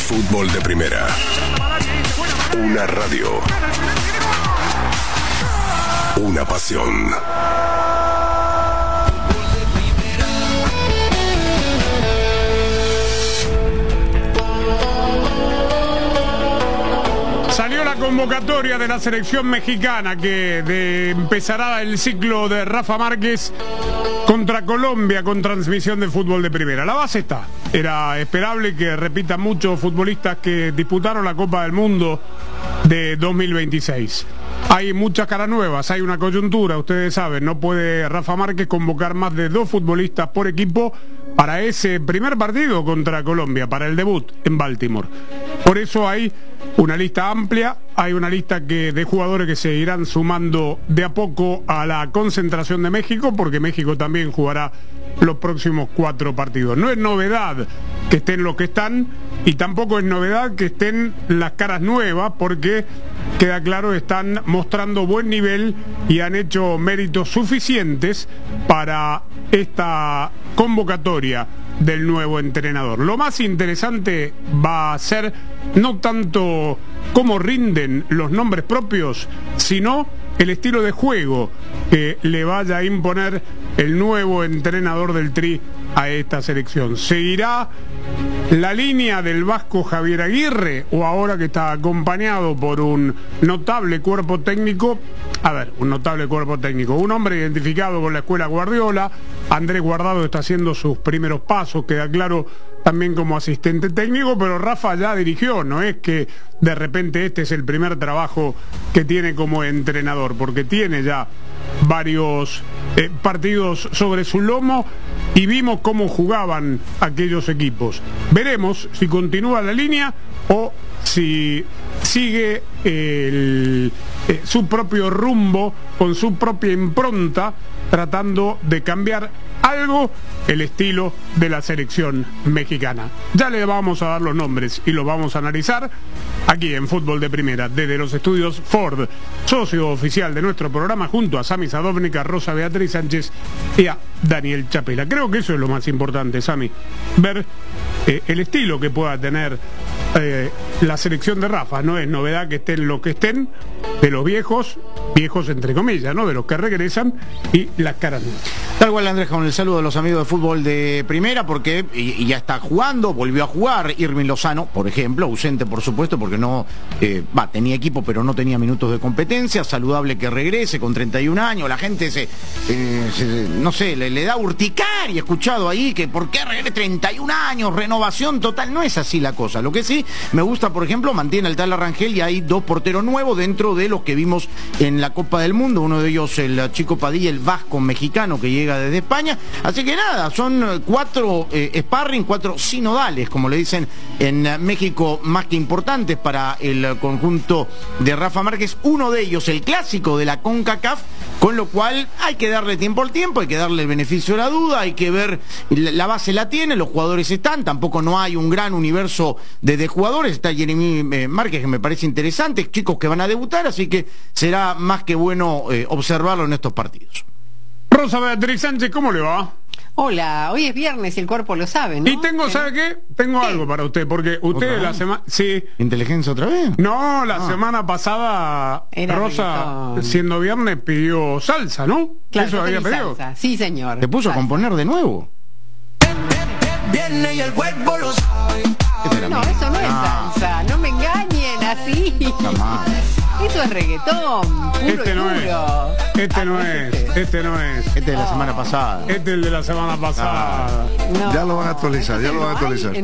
Fútbol de Primera. Una radio. Una pasión. Salió la convocatoria de la selección mexicana que empezará el ciclo de Rafa Márquez contra Colombia con transmisión de Fútbol de Primera. La base está. Era esperable que repitan muchos futbolistas que disputaron la Copa del Mundo de 2026. Hay muchas caras nuevas, hay una coyuntura, ustedes saben, no puede Rafa Márquez convocar más de 2 futbolistas por equipo para ese primer partido contra Colombia, para el debut en Baltimore. Por eso hay una lista amplia, hay una lista de jugadores que se irán sumando de a poco a la concentración de México, porque México también jugará los próximos 4 partidos. No es novedad que estén los que están, y tampoco es novedad que estén las caras nuevas, porque queda claro, están mostrando buen nivel y han hecho méritos suficientes para esta convocatoria del nuevo entrenador. Lo más interesante va a ser no tanto cómo rinden los nombres propios, sino el estilo de juego que le vaya a imponer el nuevo entrenador del Tri a esta selección. ¿Seguirá la línea del vasco Javier Aguirre, o ahora que está acompañado por un notable cuerpo técnico? A ver, un notable cuerpo técnico, un hombre identificado con la escuela Guardiola. Andrés Guardado está haciendo sus primeros pasos, queda claro, también como asistente técnico, pero Rafa ya dirigió, no es que de repente este es el primer trabajo que tiene como entrenador, porque tiene ya varios partidos sobre su lomo y vimos cómo jugaban aquellos equipos. Veremos si continúa la línea o si sigue su propio rumbo, con su propia impronta, tratando de cambiar algo el estilo de la selección mexicana. Ya le vamos a dar los nombres y los vamos a analizar aquí en Fútbol de Primera, desde los estudios Ford, socio oficial de nuestro programa, junto a Sami Sadovnik, Rosa Beatriz Sánchez y a Daniel Chapela. Creo que eso es lo más importante, Sami, ver el estilo que pueda tener la selección de Rafa. No es novedad que estén los que estén, de los viejos entre comillas, ¿no? De los que regresan, y las caras nuevas. Tal cual, Andrés, con el saludo de los amigos de Fútbol de Primera, porque ya está jugando, volvió a jugar Irving Lozano, por ejemplo, ausente por supuesto, porque no tenía equipo pero no tenía minutos de competencia. Saludable que regrese con 31 años, la gente no sé, le da urticaria. He escuchado ahí que por qué regrese 31 años, renovación total. No es así la cosa. Lo que sí me gusta, por ejemplo, mantiene el tal Rangel, y hay 2 porteros nuevos dentro de los que vimos en la Copa del Mundo, uno de ellos el Chico Padilla, el vasco mexicano que llega desde España. Así que nada, son 4 sparring, 4 sinodales, como le dicen en México, más que importantes para el conjunto de Rafa Márquez. Uno de ellos, el clásico de la CONCACAF, con lo cual hay que darle tiempo al tiempo, hay que darle el beneficio de la duda, hay que ver, la base la tiene, los jugadores están, tampoco no hay un gran universo de jugadores. Está Jeremy Márquez, que me parece interesante, chicos que van a debutar, así que será más que bueno observarlo en estos partidos. Rosa Beatriz Sánchez, ¿cómo le va? Hola, hoy es viernes y el cuerpo lo sabe, ¿no? Y tengo, ¿sabe qué? Tengo algo para usted, porque usted la semana... Sí. ¿Inteligencia otra vez? No, la semana pasada Era Rosa, reggaetón. Siendo viernes, pidió salsa, ¿no? Claro, ¿Eso había pedido? salsa. Sí, señor. ¿Te puso a componer de nuevo? Viene y el cuerpo lo sabe. No, eso no es salsa. No me engañen así. Eso es reggaetón, puro Este no es. puro. Este no es. Este no es. Este es de la semana pasada. Este es el de la semana pasada. No. Ya lo van a actualizar, ya lo van a actualizar.